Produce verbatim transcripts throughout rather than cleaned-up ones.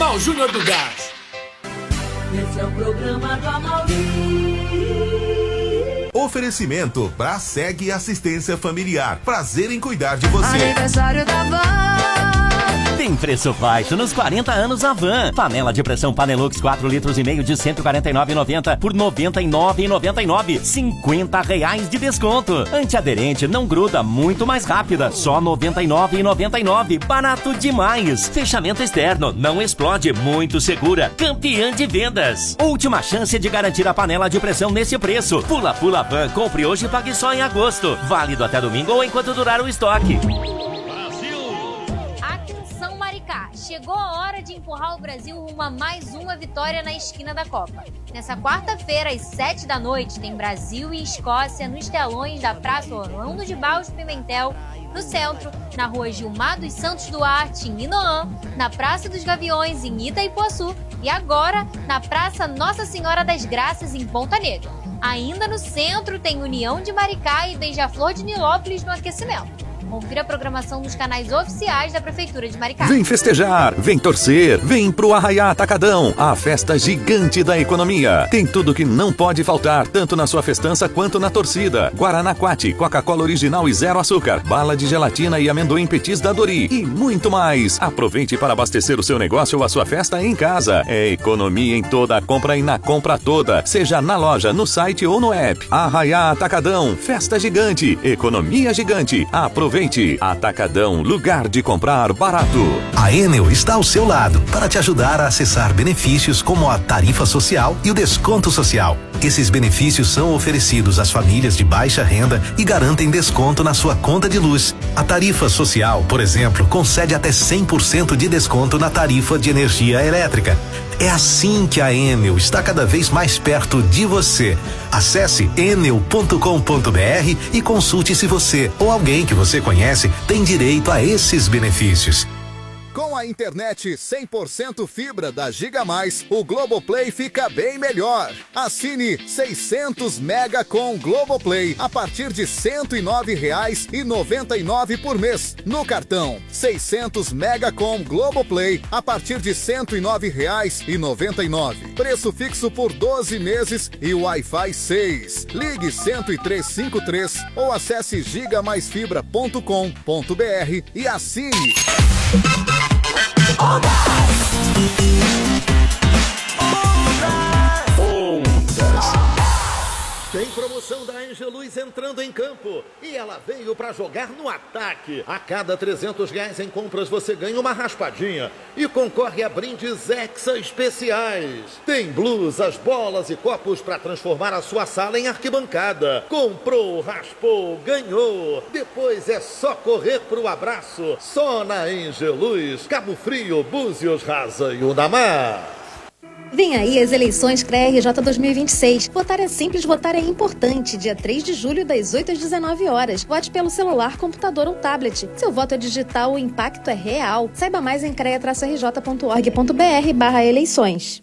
Carl Júnior do Gás. Esse é o programa do Amaury. Oferecimento Braseg Assistência Familiar. Prazer em cuidar de você. Aniversário da Van. Tem preço baixo nos quarenta anos Avan. Panela de pressão Panelux quatro litros e meio de cento e quarenta e nove reais e noventa centavos por noventa e nove reais e noventa e nove centavos. cinquenta reais de desconto. Antiaderente não gruda, muito mais rápida. Só noventa e nove reais e noventa e nove centavos. Barato demais. Fechamento externo, não explode, muito segura. Campeã de vendas. Última chance de garantir a panela de pressão nesse preço. Pula Pula Van, compre hoje e pague só em agosto. Válido até domingo ou enquanto durar o estoque. Chegou a hora de empurrar o Brasil rumo a mais uma vitória na esquina da Copa. Nessa quarta-feira, às sete da noite, tem Brasil e Escócia nos telões da Praça Orlando de Barros Pimentel, no centro, na Rua Gilmar dos Santos Duarte, em Inoã, na Praça dos Gaviões, em Itaipuaçu, e agora na Praça Nossa Senhora das Graças, em Ponta Negra. Ainda no centro tem União de Maricá e Beija-Flor de Nilópolis no aquecimento. Confira a programação nos canais oficiais da Prefeitura de Maricá. Vem festejar, vem torcer, vem pro Arraiá Atacadão, a festa gigante da economia. Tem tudo que não pode faltar, tanto na sua festança quanto na torcida. Guaraná Quati, Coca-Cola original e zero açúcar, bala de gelatina e amendoim petis da Dori e muito mais. Aproveite para abastecer o seu negócio ou a sua festa em casa. É economia em toda a compra e na compra toda, seja na loja, no site ou no app. Arraiá Atacadão, festa gigante, economia gigante. Aproveite. Atacadão, lugar de comprar barato. A Enel está ao seu lado para te ajudar a acessar benefícios como a tarifa social e o desconto social. Esses benefícios são oferecidos às famílias de baixa renda e garantem desconto na sua conta de luz. A tarifa social, por exemplo, concede até cem por cento de desconto na tarifa de energia elétrica. É assim que a Enel está cada vez mais perto de você. Acesse enel ponto com ponto br e consulte se você ou alguém que você conhece tem direito a esses benefícios. Com a internet cem por cento fibra da Giga Mais, o Globoplay fica bem melhor. Assine seiscentos mega com Globoplay a partir de cento e nove reais e noventa e nove centavos por mês no cartão. seiscentos mega com Globoplay a partir de cento e nove reais e noventa e nove centavos. Preço fixo por doze meses e Wi-Fi seis. Ligue cento e três cinquenta e três ou acesse giga mais fibra ponto com ponto br e assine. Tem promoção da Angeluz entrando em campo e ela veio para jogar no ataque. A cada trezentos reais em compras você ganha uma raspadinha e concorre a brindes Hexa especiais. Tem blusas, bolas e copos para transformar a sua sala em arquibancada. Comprou, raspou, ganhou. Depois é só correr pro abraço. Só na Angeluz, Cabo Frio, Búzios, Rasa e Unamar. Vem aí as eleições C R E R J dois mil e vinte e seis. Votar é simples, votar é importante. Dia três de julho, das oito às dezenove horas. Vote pelo celular, computador ou tablet. Seu voto é digital, o impacto é real. Saiba mais em crea r j ponto org ponto br barra eleições.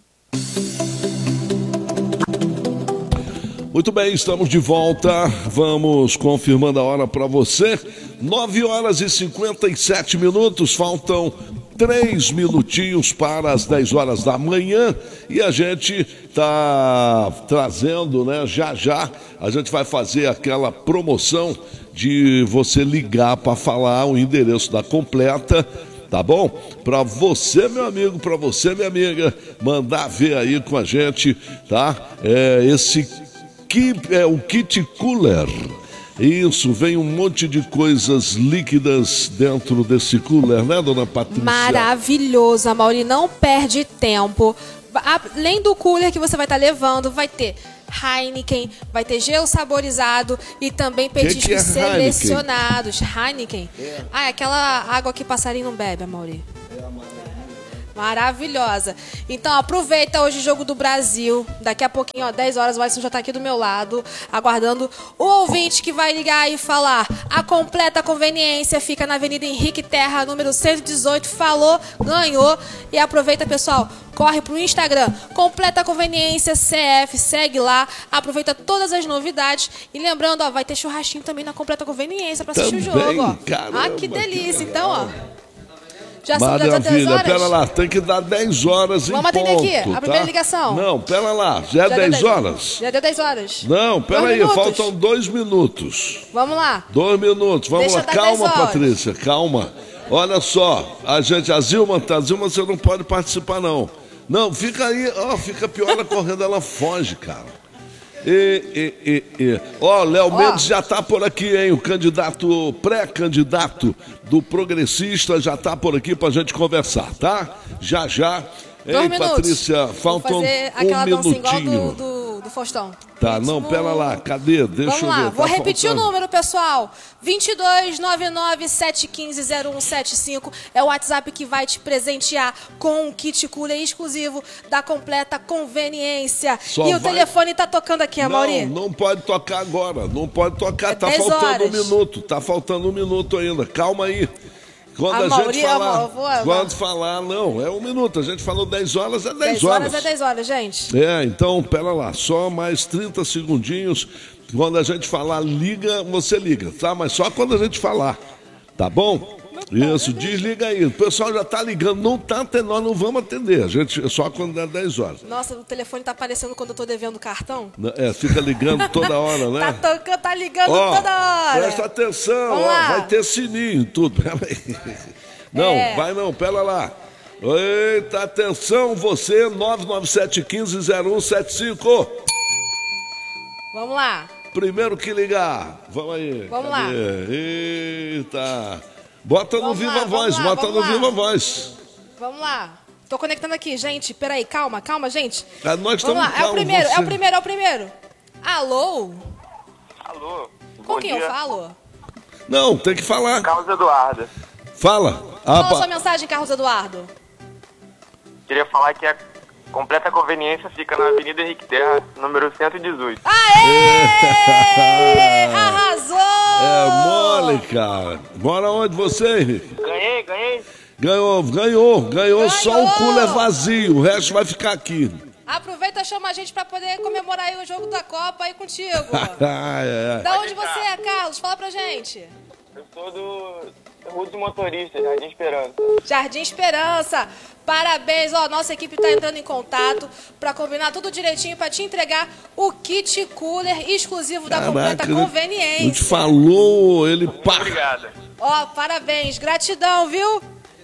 Muito bem, estamos de volta. Vamos confirmando a hora para você. nove horas e cinquenta e sete minutos. Faltam três minutinhos para as dez horas da manhã e a gente está trazendo, né, já já a gente vai fazer aquela promoção de você ligar para falar o endereço da completa, tá bom? Para você, meu amigo, para você, minha amiga, mandar ver aí com a gente, tá? É esse que é o kit cooler. Isso, vem um monte de coisas líquidas dentro desse cooler, né, dona Patrícia? Maravilhoso, Amaury, não perde tempo. Além do cooler que você vai estar levando, vai ter Heineken, vai ter gelo saborizado e também petiscos que que é selecionados. Heineken? Heineken? É. Ah, é aquela água que passarinho não bebe, Amaury. É a maravilhosa. Então aproveita hoje o Jogo do Brasil. Daqui a pouquinho, ó, dez horas, o Alisson já tá aqui do meu lado, aguardando o ouvinte que vai ligar e falar. A completa conveniência fica na Avenida Henrique Terra, número cento e dezoito. Falou, ganhou. E aproveita, pessoal, corre pro Instagram, Completa Conveniência C F, segue lá, aproveita todas as novidades. E lembrando, ó, vai ter churrasquinho também na Completa Conveniência pra assistir também, o jogo, ó. Caramba, ah, que delícia. Que então, ó, Já são dez Maravilha, horas? pera lá, tem que dar dez horas Vamos em atender ponto, aqui, a tá? primeira ligação. Não, pera lá, já é Já dez deu horas? Já deu dez horas. Não, pera Dois aí, minutos. faltam dois minutos. Vamos lá. Dois minutos, vamos Deixa lá, dar calma, dez horas. Patrícia, calma. Olha só, a gente, a Zilma, tá, a Zilma, você não pode participar, não. Não, fica aí, ó, fica pior ela correndo, ela foge, cara. E, e, e, e. Ó, Léo Mendes já tá por aqui, hein? O candidato, pré-candidato do Progressista já tá por aqui pra gente conversar, tá? Já, já. Dois Hein, minutos. Patrícia? Faltam Vou fazer aquela um dança igual minutinho. do, do, do Faustão. Tá, não, pera lá, cadê? Deixa Vamos eu lá, ver. vou tá repetir faltando. o número, pessoal. dois dois nove nove sete um cinco zero um sete cinco é o WhatsApp que vai te presentear com um kit cooler exclusivo da Completa Conveniência. Só e o vai- telefone tá tocando aqui, Amaury. Não, não pode tocar agora, não pode tocar, É tá dez faltando horas. um minuto, tá faltando um minuto ainda, calma aí. Quando a, A gente Mauri, falar, amor, vou- vou- quando falar, não, é um minuto, a gente falou dez horas, é dez, dez horas é dez horas, gente. É, então, pera lá, só mais trinta segundinhos, quando a gente falar, liga, você liga, tá? Mas só quando a gente falar, tá bom? Isso, desliga aí, o pessoal já tá ligando, não tá atendendo, nós não vamos atender, a gente, só quando der dez horas. Nossa, o telefone tá aparecendo quando eu tô devendo cartão. É, fica ligando toda hora, né? Tá tocando, tá ligando Ó, toda hora. presta atenção, Vamos ó, lá. vai ter sininho e tudo. Pera aí. Não, É. vai não, pera lá. Eita, atenção, você, nove nove sete um cinco zero um sete cinco. Vamos lá. Primeiro que ligar. Vamos aí. Vamos cadê? lá. Eita. Bota no Vamos Viva lá, Voz, vamos lá, bota no vamos lá. Viva Voz. Vamos lá. Tô conectando aqui, gente. Peraí, calma, calma, gente. Ah, nós Vamos estamos lá, é o calmos, primeiro, é você- o primeiro, é o primeiro. Alô? Alô? Com Bom quem dia. eu falo? Não, tem que falar. Carlos Eduardo. Fala. Qual Ah, a pa- sua mensagem, Carlos Eduardo? Queria falar que a Completa Conveniência fica na Avenida Henrique Terra, número cento e dezoito. Aê! Arrasou! É mole, cara. Bora onde você, Henrique? Ganhei, ganhei. Ganhou, ganhou, ganhou, só Ganhou! o cooler vazio, o resto vai ficar aqui. Aproveita e chama a gente pra poder comemorar aí o jogo da Copa aí contigo. Ah, é. Da onde você é, Carlos? Fala pra gente. Eu sou do Rua dos Motoristas, Jardim Esperança. Jardim Esperança. Parabéns, ó, nossa equipe tá entrando em contato pra combinar tudo direitinho pra te entregar o kit cooler exclusivo da Completa Caraca, não te Conveniência. falou, ele pá. Obrigado. Ó, parabéns, gratidão, viu?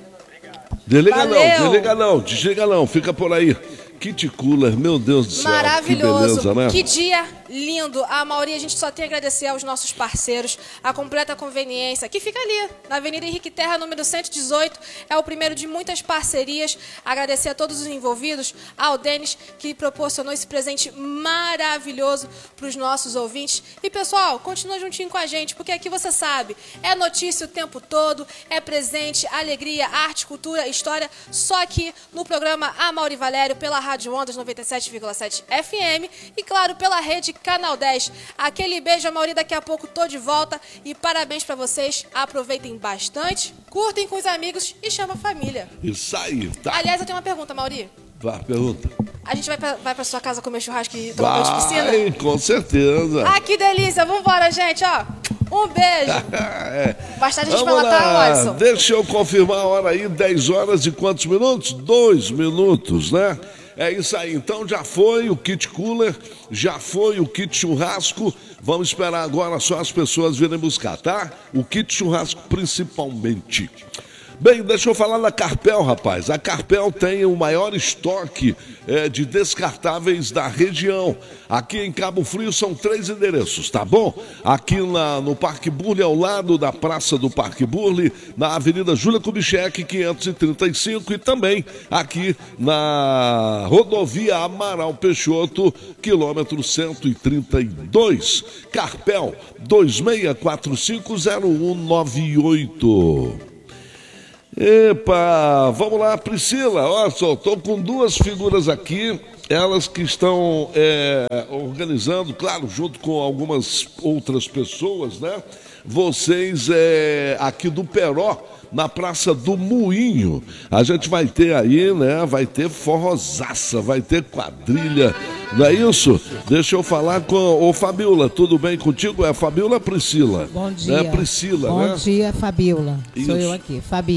Desliga Valeu. não, desliga não, desliga não, fica por aí. Kit cooler, meu Deus do céu. Maravilhoso. Que beleza, né? Que dia lindo. A Mauri, a gente só tem a agradecer aos nossos parceiros, a Completa Conveniência, que fica ali, na Avenida Henrique Terra, número cento e dezoito. É o primeiro de muitas parcerias. Agradecer a todos os envolvidos, ao Denis, que proporcionou esse presente maravilhoso para os nossos ouvintes. E, pessoal, continua juntinho com a gente, porque aqui você sabe, é notícia o tempo todo, é presente, alegria, arte, cultura, história, só aqui no programa A Mauri Valério, pela Rádio Ondas noventa e sete vírgula sete F M e, claro, pela rede Canal dez. Aquele beijo, Mauri, daqui a pouco tô de volta e parabéns pra vocês. Aproveitem bastante, curtem com os amigos e chama a família. Isso aí, tá. Aliás, eu tenho uma pergunta, Mauri. Vai, pergunta. A gente vai pra, vai pra sua casa comer churrasco e tomar banho de piscina? Vai, com certeza. Ah, que delícia! Vambora, gente, ó. Um beijo. É. Mais tarde a gente Vamos vai lá, tá, lá, Watson? deixa eu confirmar a hora aí, dez horas e quantos minutos? Dois minutos, né? É isso aí, então já foi o kit cooler, já foi o kit churrasco, vamos esperar agora só as pessoas virem buscar, tá? O kit churrasco principalmente. Bem, deixa eu falar da Carpel, rapaz. A Carpel tem o maior estoque é, de descartáveis da região. Aqui em Cabo Frio são três endereços, tá bom? Aqui na, no Parque Burle, ao lado da Praça do Parque Burle, na Avenida Júlia Kubitschek, quinhentos e trinta e cinco, e também aqui na Rodovia Amaral Peixoto, quilômetro cento e trinta e dois. Carpel, dois seis quatro cinco zero um nove oito. Epa, vamos lá, Priscila, olha só, estou com duas figuras aqui, elas que estão é, organizando, claro, junto com algumas outras pessoas, né? Vocês é, aqui do Peró, na Praça do Moinho, a gente vai ter aí, né? Vai ter forrozaça, vai ter quadrilha, não é isso? Deixa eu falar com o Fabiola, tudo bem contigo? É Fabiola ou Priscila? Bom dia. É Priscila, Bom né? dia, Fabiola. Isso. Sou eu aqui, Fabi.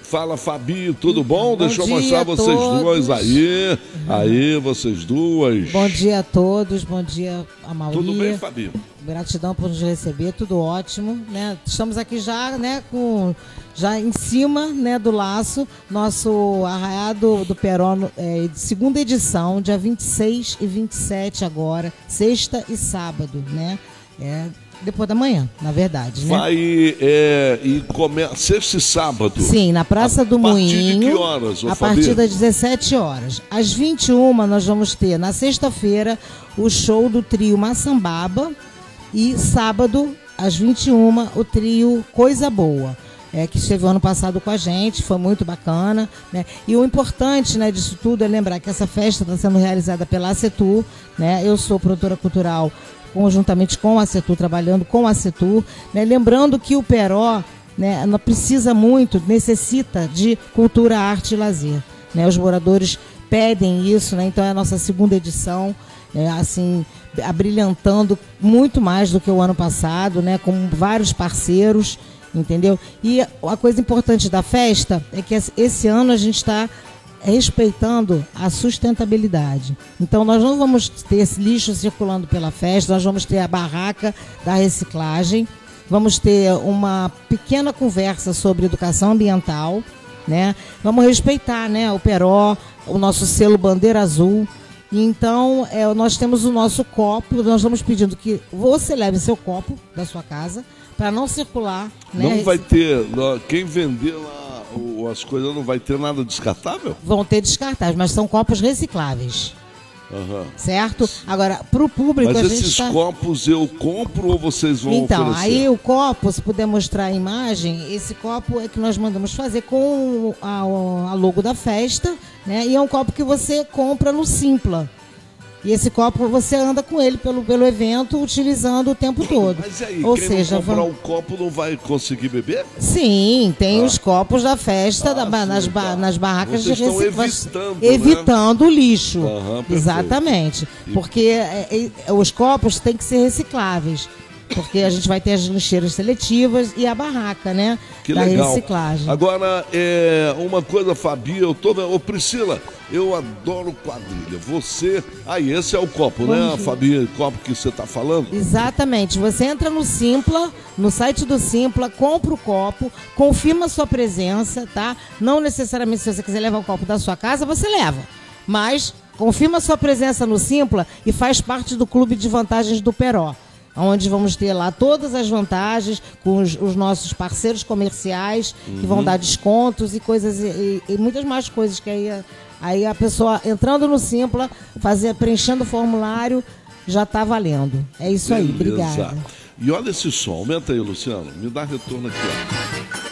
Fala, Fabi, tudo bom? bom Deixa eu mostrar vocês todos. duas aí. Aí, vocês duas. Bom dia a todos, bom dia a Mauri. Tudo bem, Fabi? Gratidão por nos receber, tudo ótimo, né? Estamos aqui já, né, com já em cima, né, do laço, nosso Arraiado do Peró, é, segunda edição, dia vinte e seis e vinte e sete agora, sexta e sábado, né? É, depois da manhã, na verdade, né? Vai é, e começa sexta e sábado. Sim, na Praça do Moinho. A partir de que horas, ô, A Fabi? partir das dezessete horas. Às vinte e uma nós vamos ter, na sexta-feira, o show do trio Maçambaba e sábado, às vinte e uma, o trio Coisa Boa. É, que esteve ano passado com a gente, foi muito bacana, né? E o importante, né, disso tudo é lembrar que essa festa está sendo realizada pela ACETUR, né? Eu sou produtora cultural conjuntamente com a ACETUR, trabalhando com a ACETUR, né? Lembrando que o Peró, né, não precisa muito, necessita de cultura, arte e lazer, né? Os moradores pedem isso, né? Então é a nossa segunda edição, é, assim, abrilhantando muito mais do que o ano passado, né? Com vários parceiros, entendeu? E a coisa importante da festa é que esse ano a gente está respeitando a sustentabilidade. Então nós não vamos ter esse lixo circulando pela festa, nós vamos ter a barraca da reciclagem, vamos ter uma pequena conversa sobre educação ambiental, né? Vamos respeitar, né, o Peró, o nosso selo Bandeira Azul. E então é, nós temos o nosso copo, nós estamos pedindo que você leve seu copo da sua casa para não circular, né? Não vai ter, quem vender lá o, as coisas não vai ter nada descartável? Vão ter descartáveis, mas são copos recicláveis. Uhum. Certo? Agora, para o público, mas a gente esses tá... copos eu compro ou vocês vão então, oferecer? Aí o copo, se puder mostrar a imagem, esse copo é que nós mandamos fazer com a, a logo da festa, né? E é um copo que você compra no Simpla. E esse copo você anda com ele pelo, pelo evento, utilizando o tempo todo. Mas aí, Ou quem seja, não comprar vão... um copo não vai conseguir beber? Sim, tem Ah. os copos da festa, Ah, da, sim, nas, ba- tá. nas barracas Vocês de estão reciclagem. evitando, né? Evitando o lixo. Aham, perfeito. Exatamente. E- Porque é, é, os copos têm que ser recicláveis. Porque a gente vai ter as lixeiras seletivas e a barraca, né? Que da legal. reciclagem. Agora, é, uma coisa, Fabi, eu tô vendo. Ô, Priscila, eu adoro quadrilha. Você. Aí, esse é o copo, Bom né, dia. Fabi? Copo que você tá falando? Exatamente. Você entra no Simpla, no site do Simpla, compra o copo, confirma a sua presença, tá? Não necessariamente se você quiser levar o copo da sua casa, você leva. Mas confirma a sua presença no Simpla e faz parte do clube de vantagens do Peró, onde vamos ter lá todas as vantagens com os, os nossos parceiros comerciais, que vão Uhum. dar descontos e coisas e, e muitas mais coisas que aí, a- aí a pessoa entrando no Simpla, fazer, preenchendo o formulário, já está valendo. É isso aí, Beleza. obrigada. E olha esse som, aumenta aí, Luciano. Me dá retorno aqui, ó.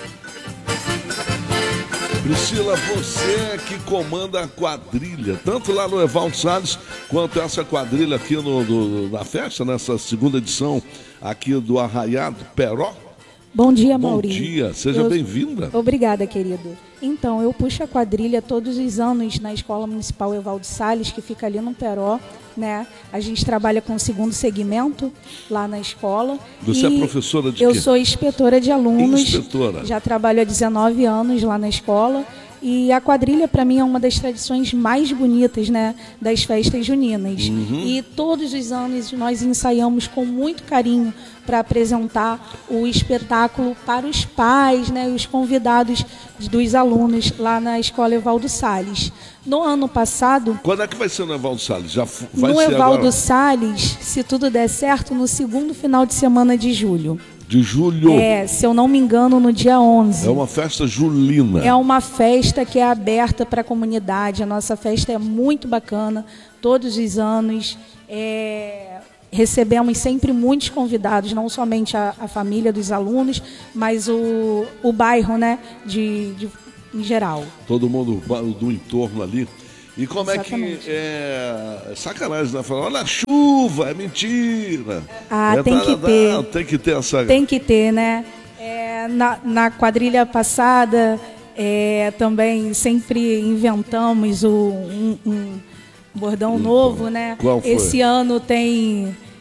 Priscila, você que comanda a quadrilha, tanto lá no Evaldo Salles, quanto essa quadrilha aqui no, no- na festa, nessa segunda edição aqui do Arraiado Peró. Bom dia, Bom Mauri. dia, seja Eu- bem-vinda. Obrigada, querido. Então, eu puxo a quadrilha todos os anos na Escola Municipal Evaldo Salles, que fica ali no Peró, né? A gente trabalha com o segundo segmento lá na escola. Você é E professora de Eu quê? sou inspetora de alunos. Inspetora. Já trabalho há dezenove anos lá na escola. E a quadrilha, para mim, é uma das tradições mais bonitas, né, das festas juninas. Uhum. E todos os anos nós ensaiamos com muito carinho para apresentar o espetáculo para os pais, né, e os convidados dos alunos lá na Escola Evaldo Salles. No ano passado, Quando é que vai ser no Evaldo Salles? Já f- vai no ser Evaldo agora? Salles, se tudo der certo, no segundo final de semana de julho. De julho. É, se eu não me engano, no dia onze. É uma festa julina. É uma festa que é aberta para a comunidade. A nossa festa é muito bacana, todos os anos. É, recebemos sempre muitos convidados, não somente a, a família dos alunos, mas o, o bairro, né, de, de, em geral. Todo mundo do entorno ali. E como Exatamente. é que é sacanagem, né? Falar, olha a chuva, é mentira. Ah, É, tem tá, que tá, ter. Tem que ter essa... Tem que ter, né? É, na, na quadrilha passada, é, também sempre inventamos o, um, um bordão novo, né? Qual foi? Esse ano tem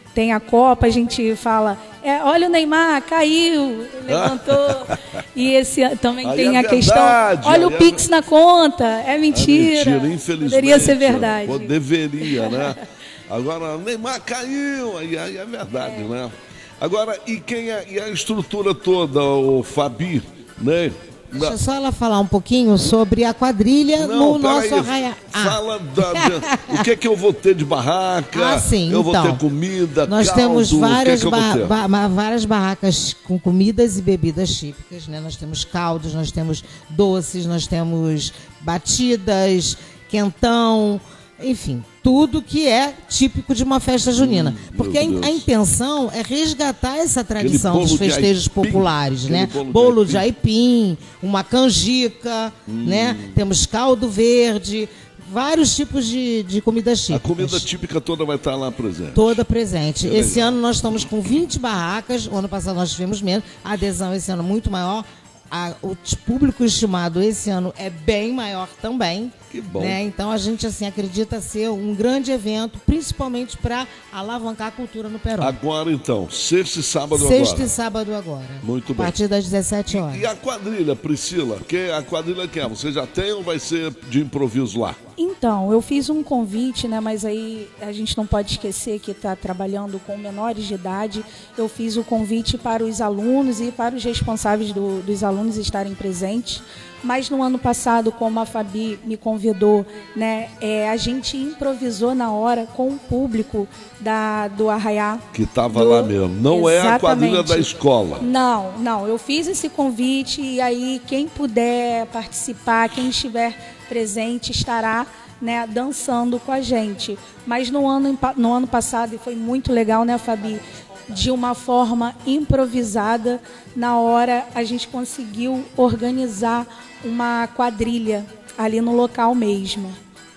tem a Copa, a gente fala, é, olha o Neymar, caiu, levantou. E esse ano também aí tem é a verdade, questão, olha o é Pix na conta, é mentira. É mentira, infelizmente. Poderia ser verdade. Pô, deveria, né? Agora, Neymar caiu, aí, aí é verdade, é. né? Agora, e quem é e a estrutura toda, o Fabi, né? Deixa só ela falar um pouquinho sobre a quadrilha Não, no nosso aí, arraial. Ah. Fala da, da, o que é que eu vou ter de barraca, ah, sim, eu então, vou ter comida, nós caldo, temos várias, que é que eu vou ter? Ba ba várias barracas com comidas e bebidas típicas, né? Nós temos caldos, nós temos doces, nós temos batidas, quentão, enfim, tudo que é típico de uma festa junina. Hum, Porque a, a intenção é resgatar essa tradição dos festejos populares, né? Bolo, bolo de aipim, uma canjica, hum. né? Temos caldo verde, vários tipos de, de comidas típicas. A comida típica toda vai estar lá presente. Toda presente. É esse legal. ano nós estamos com vinte barracas, o ano passado nós tivemos menos, a adesão esse ano muito maior. A, o público estimado esse ano é bem maior também. Que bom. Né? Então a gente assim acredita ser um grande evento, principalmente para alavancar a cultura no Peró. Agora então, sexta e sábado sexta agora. Sexta e sábado agora. Muito bem. A partir das dezessete horas. E, e a quadrilha, Priscila? Que a quadrilha que é? Você já tem ou vai ser de improviso lá? Então, eu fiz um convite, né? Mas aí a gente não pode esquecer que está trabalhando com menores de idade. Eu fiz o convite para os alunos e para os responsáveis do, dos alunos estarem presentes. Mas no ano passado, como a Fabi me convidou, né, é, a gente improvisou na hora com o público da, do Arraiá. Que estava lá mesmo. Não Exatamente. É a quadrilha da escola. Não, não. Eu fiz esse convite e aí quem puder participar, quem estiver presente, estará, né, dançando com a gente. Mas no ano, no ano passado, e foi muito legal, né, Fabi? De uma forma improvisada, na hora a gente conseguiu organizar uma quadrilha ali no local mesmo.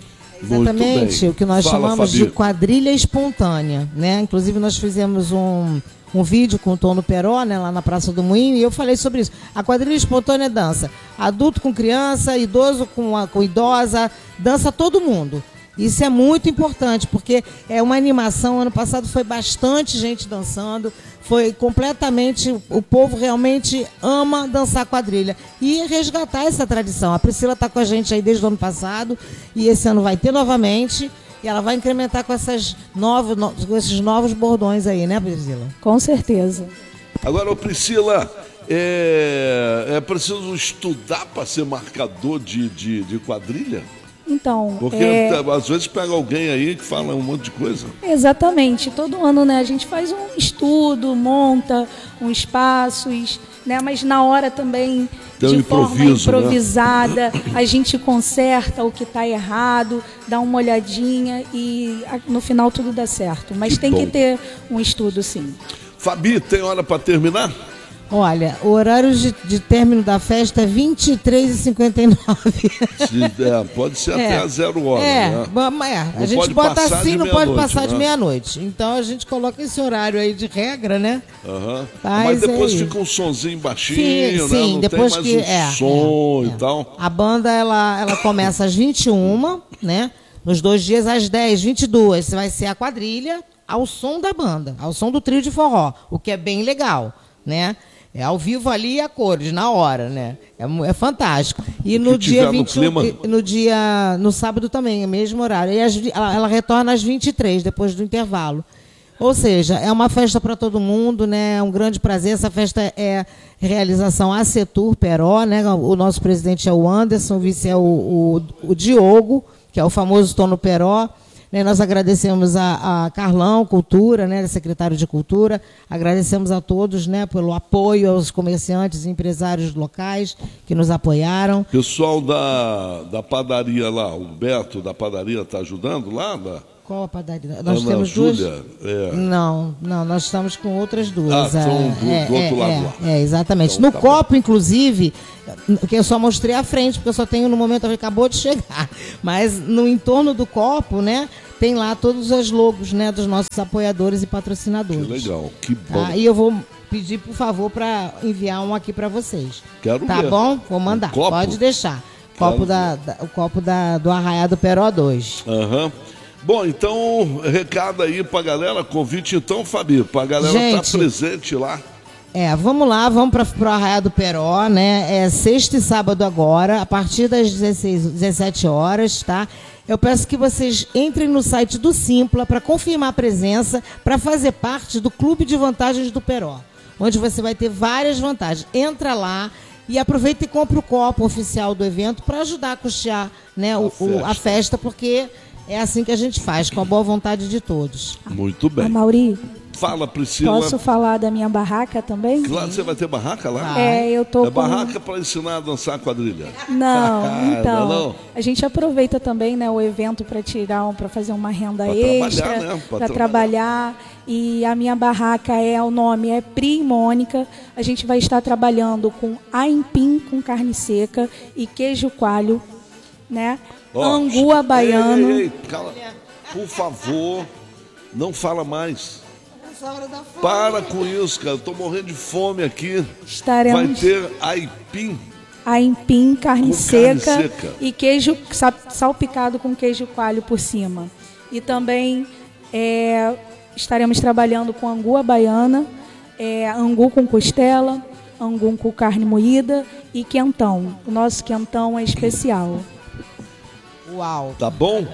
Exatamente, o que nós Fala, chamamos Fabi. de quadrilha espontânea, né? Inclusive nós fizemos um, um vídeo com o Tono Peró, né, lá na Praça do Moinho, e eu falei sobre isso. A quadrilha espontânea dança adulto com criança, idoso com, a, com idosa, dança todo mundo. Isso é muito importante, porque é uma animação. Ano passado foi bastante gente dançando, foi completamente, o povo realmente ama dançar quadrilha e resgatar essa tradição. A Priscila está com a gente aí desde o ano passado e esse ano vai ter novamente e ela vai incrementar com, essas novos, no, com esses novos bordões aí, né, Priscila? Com certeza. Agora, ô Priscila, é, é preciso estudar para ser marcador de, de, de quadrilha? Então, Porque é... às vezes pega alguém aí que fala um monte de coisa. Exatamente. Todo ano, né, a gente faz um estudo, monta uns passos, né, mas na hora também, Tem de um forma improvisada, né? a gente conserta o que está errado, dá uma olhadinha e no final tudo dá certo. Mas que tem bom. que ter um estudo, sim. Fabi, tem hora para terminar? Olha, o horário de, de término da festa é vinte e três e cinquenta e nove. É, pode ser é, até a zero hora, é, né? É, a gente bota assim, não pode passar de meia-noite. Então a gente coloca esse horário aí de regra, né? Uhum. Mas, Mas depois é fica um sonzinho baixinho, sim, né? Sim, não depois tem mais que, um é, som é, e é. tal. A banda, ela, ela começa às vinte e uma, né? Nos dois dias, às dez, vinte e duas, vai ser a quadrilha ao som da banda, ao som do trio de forró, o que é bem legal, né? É ao vivo ali a cores, na hora, né? É, é fantástico. E no dia vinte e um, no, no dia no sábado também, é o mesmo horário. E as, ela, ela retorna às vinte e três, depois do intervalo. Ou seja, é uma festa para todo mundo, né? É um grande prazer. Essa festa é realização ACETUR Peró, né? O nosso presidente é o Anderson, o vice é o, o, o Diogo, que é o famoso Tono Peró. Nós agradecemos a, a Carlão Cultura, né, secretário de Cultura, agradecemos a todos, né, pelo apoio aos comerciantes e empresários locais que nos apoiaram. Pessoal da, da padaria lá, o Beto da padaria está ajudando lá? Da... Qual a padaria? Nós Ana temos Júlia? duas. É. Não, não, nós estamos com outras duas. Ah, são do, é, do outro é, lado é, lá. É, exatamente. Então, no tá copo, bom. inclusive, que eu só mostrei a frente, porque eu só tenho no momento, acabou de chegar. Mas no entorno do copo, né, tem lá todos os logos, né, dos nossos apoiadores e patrocinadores. Que legal, que bom. Tá? E eu vou pedir, por favor, para enviar um aqui para vocês. Quero Tá ver. bom? Vou mandar. Um copo? Pode deixar. Copo da, da, o copo da, do Arraiá do Peró dois. Aham. Uhum. Bom, então, recado aí pra galera, convite então, Fabi, pra galera estar tá presente lá. É, vamos lá, vamos para o Arraiá do Peró, né? É sexta e sábado agora, a partir das dezesseis, dezessete horas, tá? Eu peço que vocês entrem no site do Simpla para confirmar a presença, para fazer parte do Clube de Vantagens do Peró, onde você vai ter várias vantagens. Entra lá e aproveita e compra o copo oficial do evento para ajudar a custear, né, o, o, a festa, porque é assim que a gente faz, com a boa vontade de todos. Muito bem. Mauri, fala, Priscila. Posso falar da minha barraca também? Claro, você vai ter barraca lá? É, eu tô É com... barraca para ensinar a dançar quadrilha? Não, então, não, não. a gente aproveita também, né, o evento para tirar, um, para fazer uma renda pra extra, trabalhar, né? para trabalhar. trabalhar. E a minha barraca é, o nome é Pri e Mônica. A gente vai estar trabalhando com aipim com carne seca e queijo coalho, né? Oh, angu à baiano. Ei, ei, ei, cala. Por favor, não fala mais. Para com isso, cara. Eu tô morrendo de fome aqui. Estaremos... Vai ter aipim. Aipim, carne, com seca, carne seca e queijo salpicado com queijo coalho por cima. E também é, estaremos trabalhando com angu à baiana, é, angu com costela, angu com carne moída e quentão. O nosso quentão é especial. Uau! Tá bom?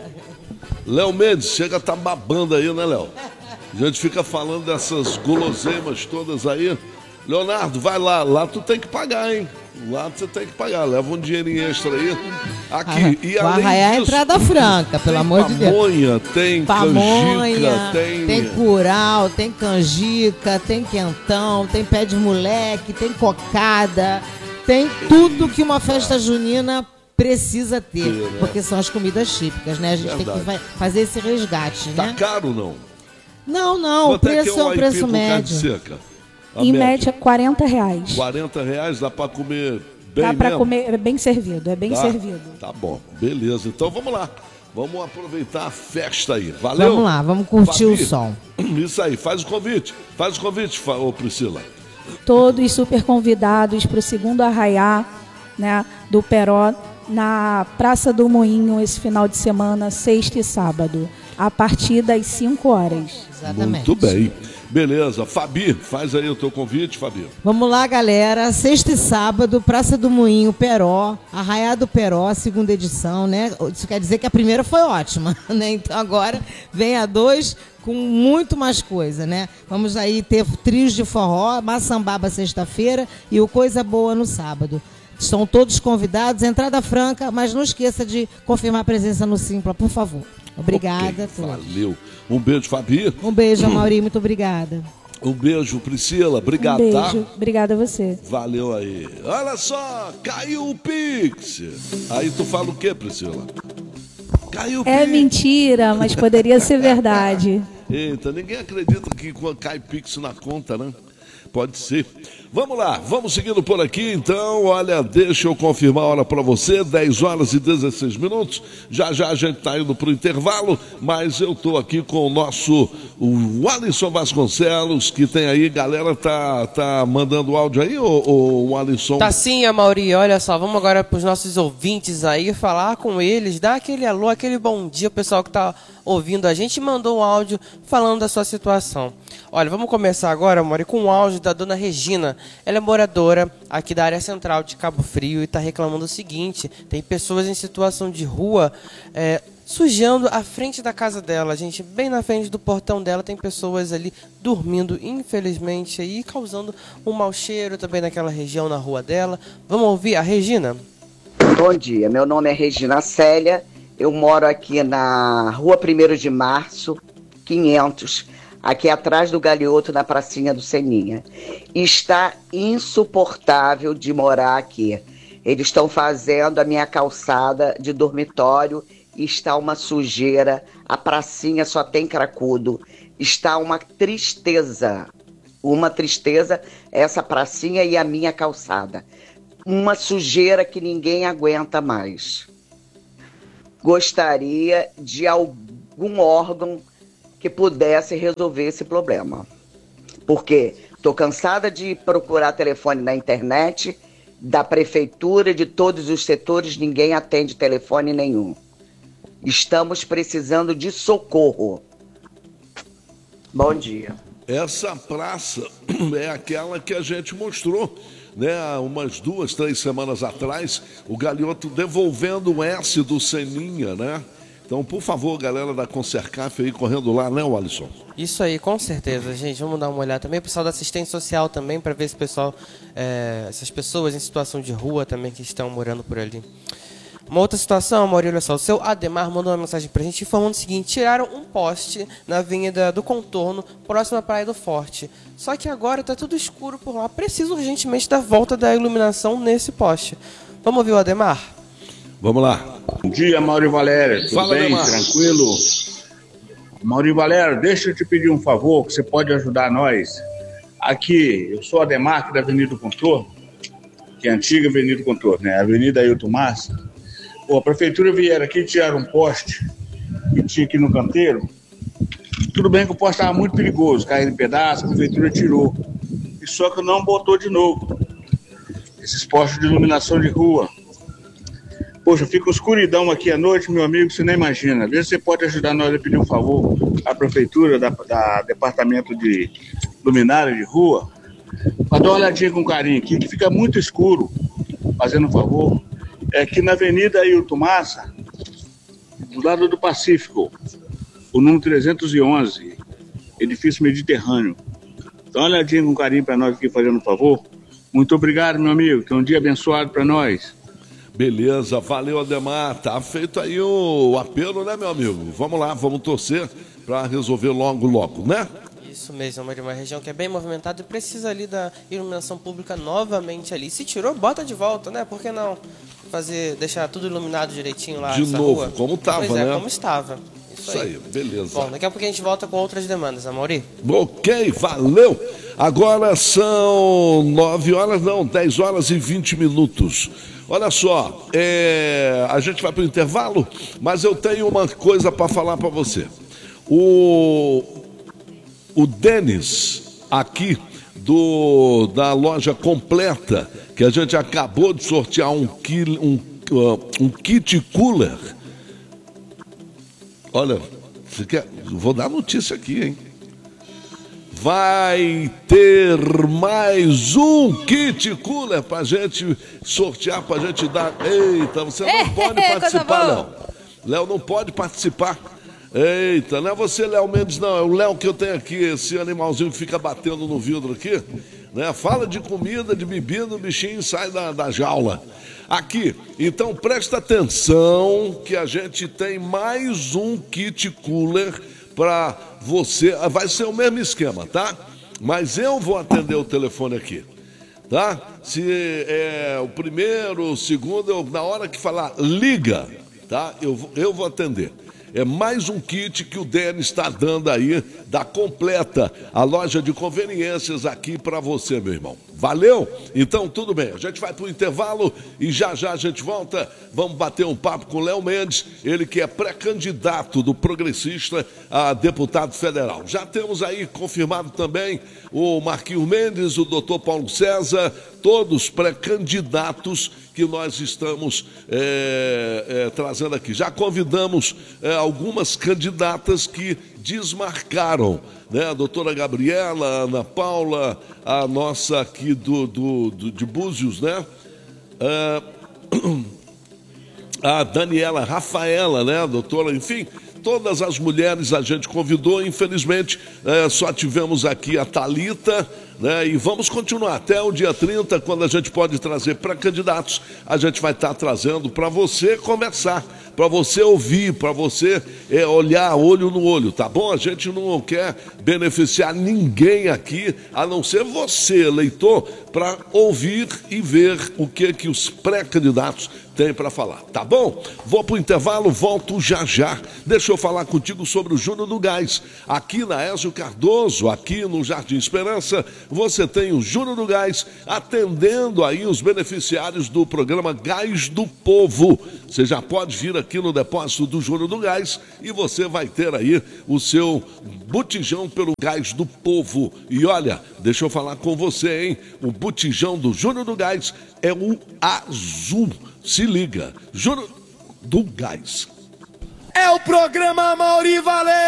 Léo Mendes, chega a tá babando aí, né, Léo? A gente fica falando dessas guloseimas todas aí. Leonardo, vai lá. Lá tu tem que pagar, hein? Lá você tem que pagar. Leva um dinheirinho extra aí. Aqui. E o além Arraiá é disso, entrada franca, pelo amor de Deus. Pamonha, tem Pamonha, canjica, tem... tem curau, tem canjica, tem quentão, tem pé de moleque, tem cocada. Tem tudo que uma festa junina precisa ter, Sim, né? porque são as comidas típicas, né? A gente Verdade. tem que vai fazer esse resgate, Tá né? caro, não? Não, não, Quanto o preço é, que é um um preço aipim com carne médio. seca? A Em média, quarenta reais. quarenta reais, dá pra comer bem Dá para mesmo? comer, é bem servido, é bem Tá? servido. Tá bom, beleza. Então vamos lá. Vamos aproveitar a festa aí. Valeu? Vamos lá, vamos curtir Fabi, o som. Isso aí, faz o convite. Faz o convite, fa- ô Priscila. Todos super convidados para o segundo Arraiá, né, do Peró, na Praça do Moinho, esse final de semana, sexta e sábado, a partir das cinco horas. Exatamente. Muito bem. Beleza. Fabi, faz aí o teu convite, Fabi. Vamos lá, galera. Sexta e sábado, Praça do Moinho, Peró, Arraiá do Peró, segunda edição, né? Isso quer dizer que a primeira foi ótima, né? Então agora vem a dois com muito mais coisa, né? Vamos aí ter trios de forró, maçambaba sexta-feira e o Coisa Boa no sábado. Estão todos convidados, entrada franca, mas não esqueça de confirmar a presença no Simpla, por favor. Obrigada a todos. Valeu. Um beijo, Fabi. Um beijo, Amauri, muito obrigada. Um beijo, Priscila. Obrigado, Um tá? beijo, obrigada a você. Valeu aí. Olha só, caiu o Pix. Aí tu fala o quê, Priscila? Caiu o É Pix. mentira, mas poderia ser verdade. Eita, ninguém acredita que quando cai Pix na conta, né? Pode ser. Vamos lá, vamos seguindo por aqui, então. Olha, deixa eu confirmar a hora para você, dez horas e dezesseis minutos. Já já a gente está indo para o intervalo, mas eu estou aqui com o nosso o Alisson Vasconcelos, que tem aí, galera, tá, tá mandando áudio aí, o Alisson? Tá sim, Amauri, olha só, vamos agora para os nossos ouvintes aí, falar com eles, dar aquele alô, aquele bom dia, o pessoal que tá ouvindo a gente mandou um áudio falando da sua situação. Olha, vamos começar agora, Amauri, com um áudio da dona Regina. Ela é moradora aqui da área central de Cabo Frio e está reclamando o seguinte: tem pessoas em situação de rua é, sujando a frente da casa dela, gente, bem na frente do portão dela tem pessoas ali dormindo, infelizmente, e causando um mau cheiro também naquela região, na rua dela. Vamos ouvir a Regina? Bom dia, meu nome é Regina Célia, eu moro aqui na rua primeiro de março, quinhentos, aqui atrás do Galhoto, na pracinha do Seninha. Está insuportável de morar aqui. Eles estão fazendo a minha calçada de dormitório e está uma sujeira, a pracinha só tem cracudo. Está uma tristeza, uma tristeza essa pracinha e a minha calçada. Uma sujeira que ninguém aguenta mais. Gostaria de algum órgão que pudesse resolver esse problema. Porque estou cansada de procurar telefone na internet, da prefeitura, de todos os setores, ninguém atende telefone nenhum. Estamos precisando de socorro. Bom dia. Essa praça é aquela que a gente mostrou, né, há umas duas, três semanas atrás, o Galhoto devolvendo o S do Seninha, né? Então, por favor, galera da Concercaf aí correndo lá, né, Alisson? Isso aí, com certeza, gente. Vamos dar uma olhada também. O pessoal da assistência social também, para ver esse pessoal, é, essas pessoas em situação de rua também que estão morando por ali. Uma outra situação, Maurício, olha só, o seu Ademar mandou uma mensagem pra gente informando o seguinte: tiraram um poste na Avenida do Contorno, próximo à Praia do Forte. Só que agora tá tudo escuro por lá. Preciso urgentemente da volta da iluminação nesse poste. Vamos ouvir o Ademar? Vamos lá. Bom dia, Maurício Valério. Tudo Fala, bem? Ademar. Tranquilo? Maurício Valério, deixa eu te pedir um favor, que você pode ajudar nós. Aqui, eu sou Ademar, aqui da Avenida do Contorno, que é a antiga Avenida do Contorno, né? Avenida Ailton Massa. Pô, a prefeitura vieram aqui, tiraram um poste que tinha aqui no canteiro. Tudo bem que o poste estava muito perigoso, caindo em pedaços, a prefeitura tirou. E só que não botou de novo esses postes de iluminação de rua. Poxa, fica escuridão aqui à noite, meu amigo, você nem imagina. Vê se você pode ajudar nós a pedir um favor à prefeitura, da, da departamento de luminária de rua, para dar uma olhadinha com carinho aqui, que fica muito escuro, fazendo um favor. É aqui na Avenida Ailton Massa, do lado do Pacífico, o número trezentos e onze, edifício Mediterrâneo. Dá uma olhadinha com carinho para nós aqui, fazendo um favor. Muito obrigado, meu amigo, que é um dia abençoado para nós. Beleza, valeu, Ademar. Tá feito aí o apelo, né, meu amigo? Vamos lá, vamos torcer para resolver logo, logo, né? Isso mesmo, uma, uma região que é bem movimentada e precisa ali da iluminação pública novamente ali. Se tirou, bota de volta, né? Por que não fazer, deixar tudo iluminado direitinho lá De nessa novo, rua? como estava, pois é, né? como estava. Isso, Isso aí. aí, beleza. Bom, daqui a pouco a gente volta com outras demandas, Amaury. Ok, valeu. Agora são nove horas, não, dez horas e vinte minutos. Olha só, é, a gente vai para o intervalo, mas eu tenho uma coisa para falar para você. O, o Denis, aqui do, da loja completa, que a gente acabou de sortear um, quil, um, uh, um kit cooler. Olha, você quer, vou dar notícia aqui, hein? Vai ter mais um kit cooler pra gente sortear, pra gente dar. Eita, você não pode participar, Léo. Léo não pode participar. Eita, não é você, Léo Mendes, não. É o Léo que eu tenho aqui, esse animalzinho que fica batendo no vidro aqui. Né? Fala de comida, de bebida, o bichinho sai da, da jaula. Aqui, então presta atenção que a gente tem mais um kit cooler para você. Vai ser o mesmo esquema, tá? Mas eu vou atender o telefone aqui, tá? Se é o primeiro, o segundo, eu, na hora que falar liga, tá? Eu, eu vou atender. É mais um kit que o Denis está dando aí, da Completa, a loja de conveniências aqui para você, meu irmão. Valeu? Então, tudo bem. A gente vai para o intervalo e já já a gente volta. Vamos bater um papo com o Léo Mendes, ele que é pré-candidato do Progressista a deputado federal. Já temos aí confirmado também o Marquinhos Mendes, o doutor Paulo César, todos pré-candidatos que nós estamos é, é, trazendo aqui. Já convidamos é, algumas candidatas que desmarcaram, né? A doutora Gabriela, a Ana Paula, a nossa aqui do, do, do de Búzios, né? É, a Daniela, Rafaela, né? A doutora, enfim, todas as mulheres a gente convidou, infelizmente é, só tivemos aqui a Thalita, né? E vamos continuar até o dia trinta, quando a gente pode trazer para candidatos, a gente vai estar trazendo para você conversar, para você ouvir, para você é, olhar olho no olho, tá bom? A gente não quer beneficiar ninguém aqui, a não ser você, eleitor, para ouvir e ver o que, que os pré-candidatos têm para falar, tá bom? Vou para o intervalo, volto já já. Deixa eu falar contigo sobre o Júnior do Gás. Aqui na Ézio Cardoso, aqui no Jardim Esperança, você tem o Júnior do Gás atendendo aí os beneficiários do programa Gás do Povo. Você já pode vir aqui no depósito do Júnior do Gás e você vai ter aí o seu botijão pelo Gás do Povo. E olha, deixa eu falar com você, hein? O botijão do Júnior do Gás é o azul. Se liga, Júnior do Gás. É o programa Mauri Valério!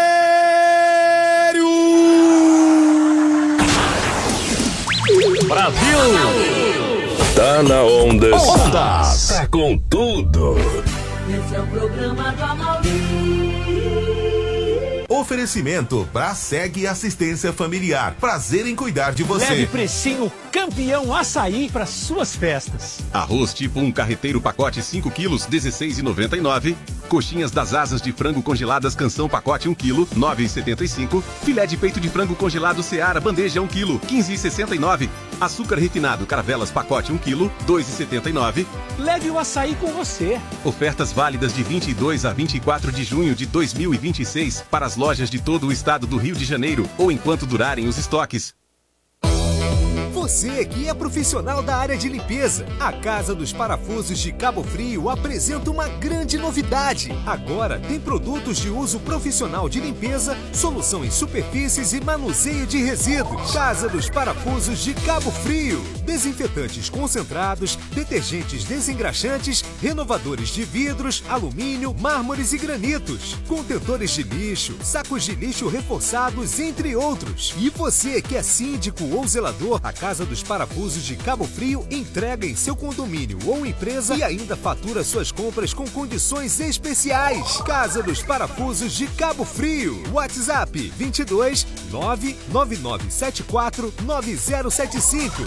Brasil! Tá na onda. Ondas! Tá com tudo. Esse é o programa do Amaury. Oferecimento Braseg Assistência Familiar. Prazer em cuidar de você. Leve precinho campeão açaí para suas festas. Arroz tipo um carreteiro pacote cinco quilos, dezesseis reais e noventa e nove centavos. Coxinhas das asas de frango congeladas Canção pacote um quilo, nove reais e setenta e cinco centavos. Filé de peito de frango congelado Seara bandeja um quilo, quinze reais e sessenta e nove centavos. Açúcar refinado Caravelas pacote um quilo, dois reais e setenta e nove centavos. Leve o açaí com você. Ofertas válidas de vinte e dois a vinte e quatro de junho de dois mil e vinte e seis para as lojas de todo o estado do Rio de Janeiro ou enquanto durarem os estoques. Você que é profissional da área de limpeza, a Casa dos Parafusos de Cabo Frio apresenta uma grande novidade. Agora tem produtos de uso profissional de limpeza, solução em superfícies e manuseio de resíduos. Casa dos Parafusos de Cabo Frio. Desinfetantes concentrados, detergentes desengraxantes, renovadores de vidros, alumínio, mármores e granitos, contentores de lixo, sacos de lixo reforçados, entre outros. E você que é síndico ou zelador, a Casa dos Parafusos de Cabo Frio entrega em seu condomínio ou empresa e ainda fatura suas compras com condições especiais. Casa dos Parafusos de Cabo Frio. WhatsApp vinte e dois nove nove nove sete quatro nove zero sete cinco.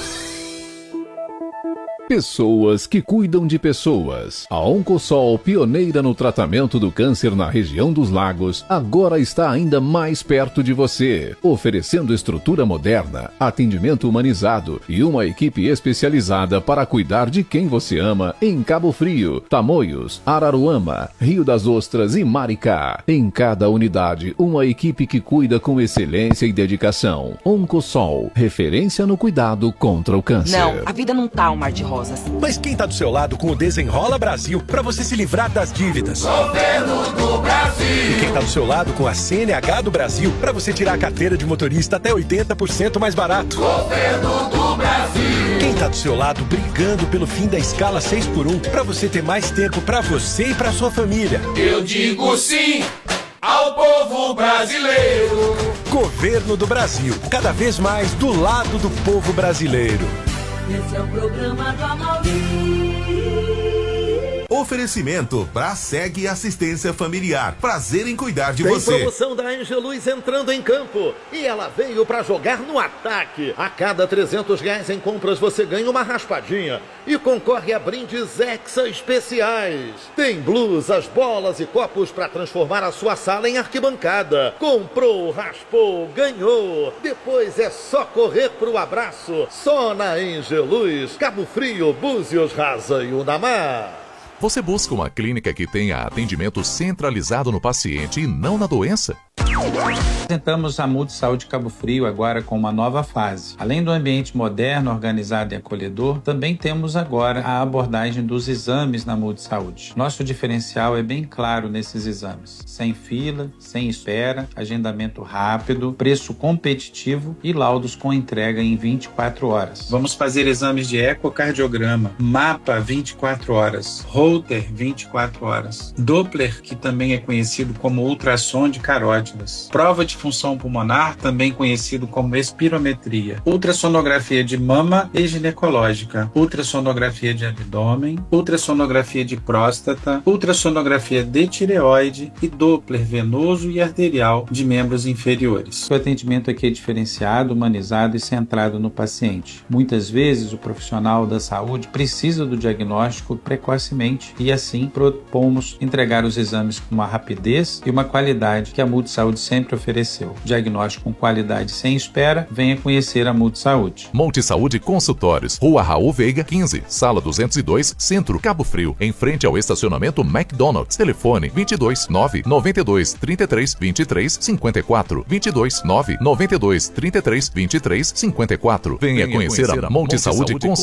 Pessoas que cuidam de pessoas. A Oncosol, pioneira no tratamento do câncer na região dos lagos, agora está ainda mais perto de você, oferecendo estrutura moderna, atendimento humanizado e uma equipe especializada para cuidar de quem você ama em Cabo Frio, Tamoios, Araruama, Rio das Ostras e Maricá. Em cada unidade, uma equipe que cuida com excelência e dedicação. Oncosol, referência no cuidado contra o câncer. Não, a vida não tá um mar de rosas. Mas quem tá do seu lado com o Desenrola Brasil para você se livrar das dívidas? Governo do Brasil. E quem tá do seu lado com a C N H do Brasil para você tirar a carteira de motorista até oitenta por cento mais barato? Governo do Brasil. Quem tá do seu lado brigando pelo fim da escala seis por um para você ter mais tempo para você e para sua família? Eu digo sim ao povo brasileiro. Governo do Brasil, cada vez mais do lado do povo brasileiro. Esse é o programa do Amaury. Oferecimento Braseg Assistência Familiar. Prazer em cuidar de Tem você. Tem promoção da Angeluz entrando em campo. E ela veio para jogar no ataque. A cada trezentos reais em compras você ganha uma raspadinha. E concorre a brindes Hexa especiais. Tem blusas, bolas e copos para transformar a sua sala em arquibancada. Comprou, raspou, ganhou. Depois é só correr pro abraço. Só na Angeluz, Cabo Frio, Búzios, Rasa e Unamar. Você busca uma clínica que tenha atendimento centralizado no paciente e não na doença? Apresentamos a Multi Saúde Cabo Frio agora com uma nova fase. Além do ambiente moderno, organizado e acolhedor, também temos agora a abordagem dos exames na Multi Saúde. Nosso diferencial é bem claro nesses exames. Sem fila, sem espera, agendamento rápido, preço competitivo e laudos com entrega em vinte e quatro horas. Vamos fazer exames de ecocardiograma, mapa vinte e quatro horas, Holter vinte e quatro horas, Doppler, que também é conhecido como ultrassom de carótidas, prova de função pulmonar, também conhecido como espirometria, ultrassonografia de mama e ginecológica, ultrassonografia de abdômen, ultrassonografia de próstata, ultrassonografia de tireoide e Doppler venoso e arterial de membros inferiores. O atendimento aqui é diferenciado, humanizado e centrado no paciente. Muitas vezes o profissional da saúde precisa do diagnóstico precocemente e assim propomos entregar os exames com uma rapidez e uma qualidade que a Multisaúde sempre ofereceu. Diagnóstico com qualidade sem espera, venha conhecer a Multisaúde. Multisaúde Consultórios, Rua Raul Veiga quinze, Sala duzentos e dois, Centro, Cabo Frio, em frente ao estacionamento McDonald's. Telefone vinte e dois nove nove dois três três vinte e três cinquenta e quatro, vinte e dois nove nove dois trinta e três vinte e três cinquenta e quatro. Venha, Venha conhecer, conhecer a Multisaúde Consultórios.